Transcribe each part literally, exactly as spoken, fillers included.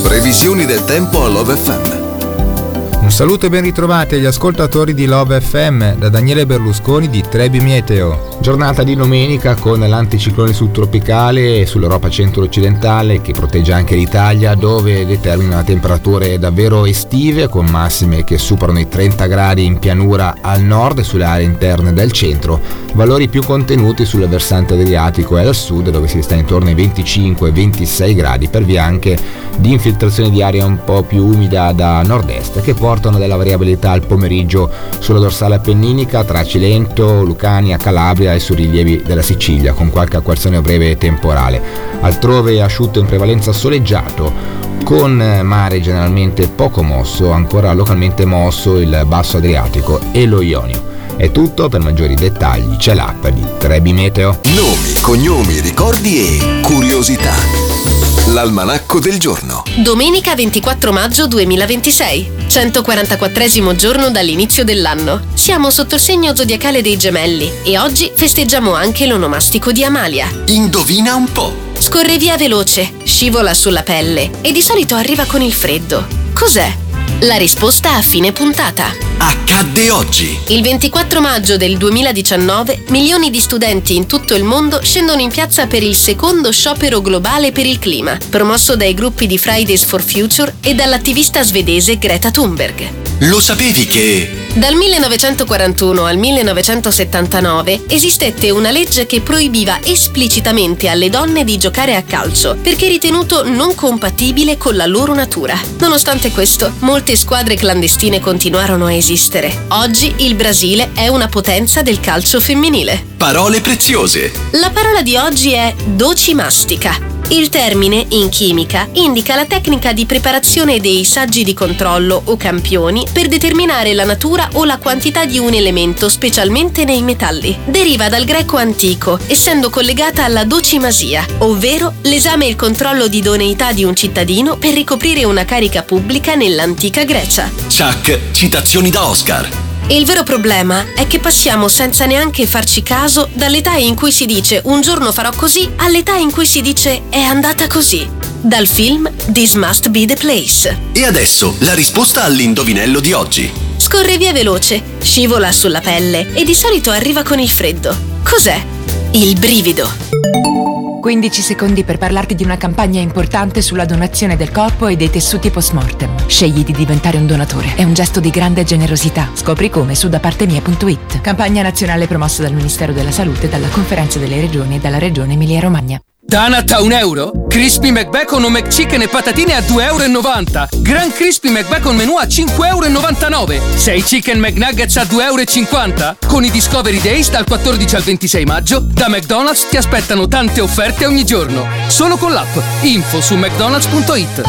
Previsioni del tempo a Love F M. Un saluto e ben ritrovati agli ascoltatori di Love F M da Daniele Berlusconi di Trebi Meteo. Giornata di domenica con l'anticiclone subtropicale sull'Europa centro-occidentale che protegge anche l'Italia, dove determina temperature davvero estive con massime che superano i trenta gradi in pianura al nord e sulle aree interne del centro, valori più contenuti sul versante adriatico e al sud dove si sta intorno ai venticinque ventisei gradi per via anche di infiltrazione di aria un po' più umida da nord-est che portano della variabilità al pomeriggio sulla dorsale appenninica tra Cilento, Lucania, Calabria e sui rilievi della Sicilia, con qualche acquazzone breve e temporale. Altrove asciutto in prevalenza soleggiato, con mare generalmente poco mosso, ancora localmente mosso il basso Adriatico e lo Ionio. È tutto, per maggiori dettagli c'è l'app di Trebi Meteo. Nomi, cognomi, ricordi e curiosità. L'almanacco del giorno. Domenica ventiquattro maggio duemilaventisei, centoquarantaquattresimo giorno dall'inizio dell'anno. Siamo sotto il segno zodiacale dei Gemelli e oggi festeggiamo anche l'onomastico di Amalia. Indovina un po'. Scorre via veloce, scivola sulla pelle e di solito arriva con il freddo. Cos'è? La risposta a fine puntata. Accadde oggi. Il ventiquattro maggio del duemiladiciannove milioni di studenti in tutto il mondo scendono in piazza per il secondo sciopero globale per il clima, promosso dai gruppi di Fridays for Future e dall'attivista svedese Greta Thunberg. Lo sapevi che... Dal millenovecentoquarantuno al millenovecentosettantanove esistette una legge che proibiva esplicitamente alle donne di giocare a calcio perché ritenuto non compatibile con la loro natura. Nonostante questo, molte squadre clandestine continuarono a esistere. Oggi il Brasile è una potenza del calcio femminile. Parole preziose. La parola di oggi è docimastica. Il termine, in chimica, indica la tecnica di preparazione dei saggi di controllo o campioni per determinare la natura o la quantità di un elemento, specialmente nei metalli. Deriva dal greco antico, essendo collegata alla docimasia, ovvero l'esame e il controllo di idoneità di un cittadino per ricoprire una carica pubblica nell'antica Grecia. Chuck, citazioni da Oscar. Il vero problema è che passiamo senza neanche farci caso dall'età in cui si dice un giorno farò così all'età in cui si dice è andata così. Dal film This Must Be the Place. E adesso la risposta all'indovinello di oggi. Scorre via veloce, scivola sulla pelle e di solito arriva con il freddo. Cos'è? Il brivido. quindici secondi per parlarti di una campagna importante sulla donazione del corpo e dei tessuti post-mortem. Scegli di diventare un donatore. È un gesto di grande generosità. Scopri come su da parte mia punto it. Campagna nazionale promossa dal Ministero della Salute, dalla Conferenza delle Regioni e dalla Regione Emilia-Romagna. Donut a un euro? Crispy McBacon o McChicken e patatine a due e novanta euro. Gran Crispy McBacon menù a cinque e novantanove euro. sei Chicken McNuggets a due e cinquanta euro. Con i Discovery Days dal quattordici al ventisei maggio, da McDonald's ti aspettano tante offerte ogni giorno. Solo con l'app. Info su mcdonalds punto it.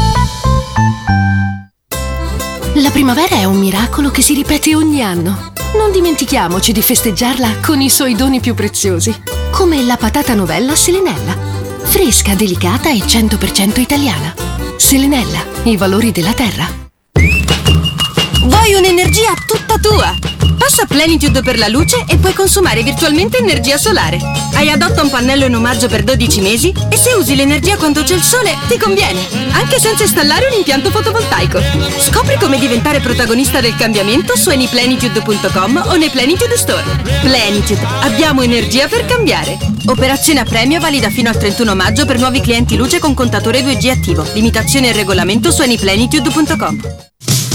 La primavera è un miracolo che si ripete ogni anno. Non dimentichiamoci di festeggiarla con i suoi doni più preziosi, come la patata novella Selenella. Fresca, delicata e cento per cento italiana. Selenella, i valori della terra. Vuoi un'energia tutta tua? Passa a Plenitude per la luce e puoi consumare virtualmente energia solare. Hai adotta un pannello in omaggio per dodici mesi e se usi l'energia quando c'è il sole ti conviene, anche senza installare un impianto fotovoltaico. Scopri come diventare protagonista del cambiamento su anyplenitude punto com o nei Plenitude Store. Plenitude, abbiamo energia per cambiare. Operazione a premio valida fino al trentuno maggio per nuovi clienti luce con contatore due G attivo. Limitazioni e regolamento su anyplenitude punto com.